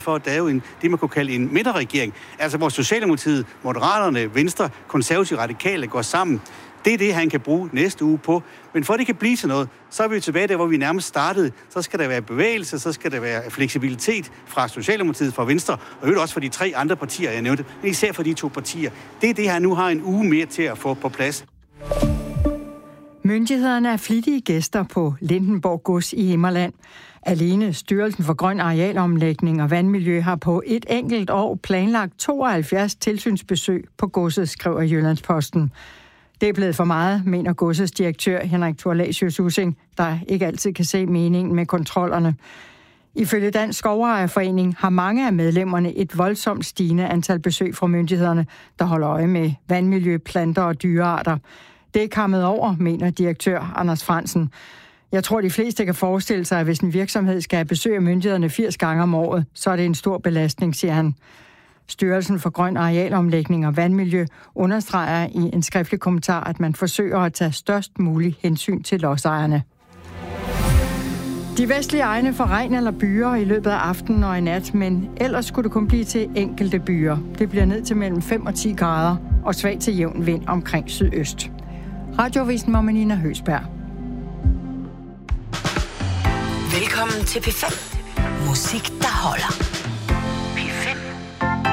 for at lave det, man kunne kalde en midterregering. Altså hvor Socialdemokratiet, Moderaterne, Venstre, Konservative, Radikale går sammen. Det er det, han kan bruge næste uge på. Men for at det kan blive til noget, så er vi tilbage der, hvor vi nærmest startede. Så skal der være bevægelse, så skal der være fleksibilitet fra Socialdemokratiet, fra Venstre, og også fra de 3 andre partier, jeg nævnte. Men især for de 2 partier. Det er det, han nu har en uge mere til at få på plads. Myndighederne er flittige gæster på Lindenborg Gods i Himmerland. Alene Styrelsen for Grøn Arealomlægning og Vandmiljø har på et enkelt år planlagt 72 tilsynsbesøg på godset, skriver Jyllandsposten. Det er blevet for meget, mener godsets direktør Henrik Thorlasius Ussing, der ikke altid kan se meningen med kontrollerne. Ifølge Dansk Skovejerforening har mange af medlemmerne et voldsomt stigende antal besøg fra myndighederne, der holder øje med vandmiljø, planter og dyrearter. Det er kammet over, mener direktør Anders Fransen. Jeg tror, de fleste kan forestille sig, at hvis en virksomhed skal besøge myndighederne 80 gange om året, så er det en stor belastning, siger han. Styrelsen for Grøn Arealomlægning og Vandmiljø understreger i en skriftlig kommentar, at man forsøger at tage størst mulig hensyn til lodsejerne. De vestlige egne får regn eller byger i løbet af aftenen og i nat, men ellers skulle det kun blive til enkelte byger. Det bliver ned til mellem 5 og 10 grader og svag til jævn vind omkring sydøst. Radioavisen med Nina Høsberg. Velkommen til P5. Musik, der holder.